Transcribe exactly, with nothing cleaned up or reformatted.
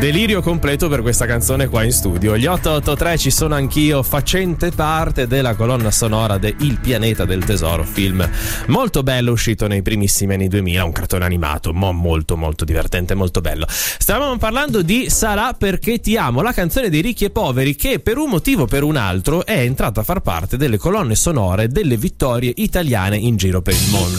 Delirio completo per questa canzone qua in studio. Gli otto otto tre ci sono anch'io, facente parte della colonna sonora de Il pianeta del tesoro, film molto bello, uscito nei primissimi anni duemila, un cartone animato mo molto molto divertente, molto bello. Stavamo parlando di Sarà perché ti amo, la canzone dei Ricchi e Poveri, che per un motivo o per un altro è entrata a far parte delle colonne sonore delle vittorie italiane in giro per il mondo.